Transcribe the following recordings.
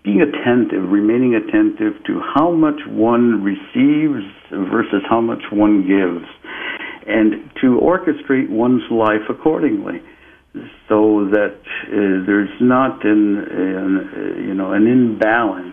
being attentive, remaining attentive to how much one receives versus how much one gives, and to orchestrate one's life accordingly, so that there's not an imbalance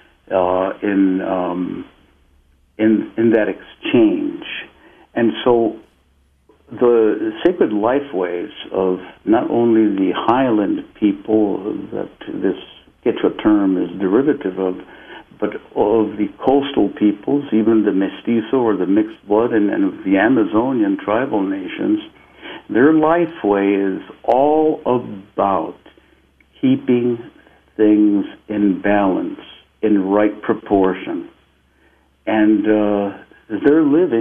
in that exchange. And so the sacred lifeways of not only the Highland people that this Quechua term is derivative of, but of the coastal peoples, even the mestizo or the mixed blood, and of the Amazonian tribal nations, their lifeway is all about keeping things in balance, in right proportion. And they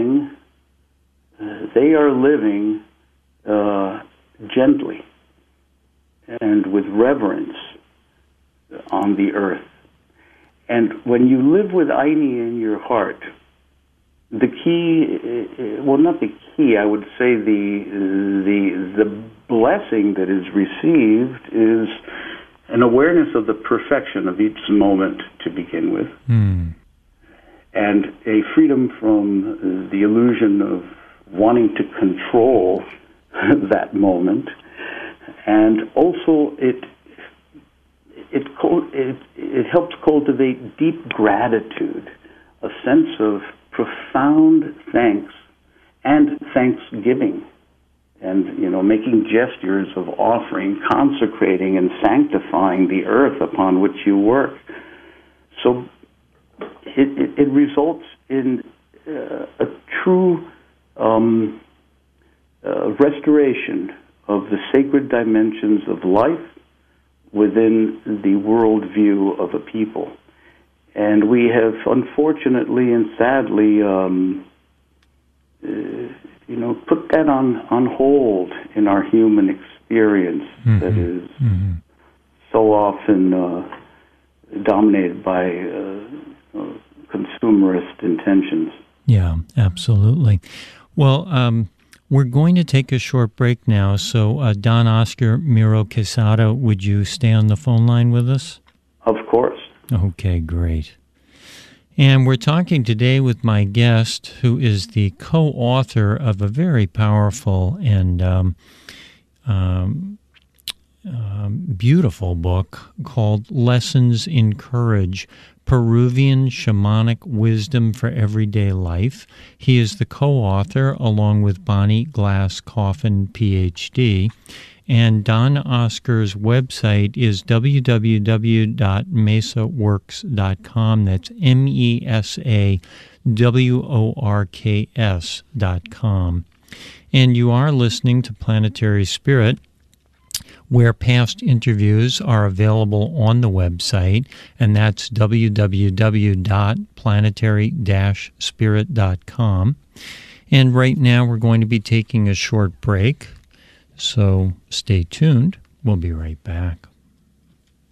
are living gently and with reverence on the earth. And when you live with Aini in your heart, the key, well, not the key, I would say the blessing that is received is an awareness of the perfection of each moment to begin with, and a freedom from the illusion of wanting to control that moment, and also it helps cultivate deep gratitude, a sense of profound thanks and thanksgiving, and making gestures of offering, consecrating and sanctifying the earth upon which you work. So it results in a true restoration of the sacred dimensions of life within the worldview of a people. And we have, unfortunately and sadly, put that on hold in our human experience that is so often dominated by consumerist intentions. Yeah, absolutely. Well, we're going to take a short break now, so Don Oscar Miro Quesada, would you stay on the phone line with us? Of course. Okay, great. And we're talking today with my guest, who is the co-author of a very powerful and beautiful book called Lessons in Courage, Peruvian Shamanic Wisdom for Everyday Life. He is the co-author along with Bonnie Glass Coffin, Ph.D., and Don Oscar's website is www.mesaworks.com. That's MESAWORKS.com. And you are listening to Planetary Spirit, where past interviews are available on the website, and that's www.planetary-spirit.com. And right now we're going to be taking a short break, so stay tuned. We'll be right back.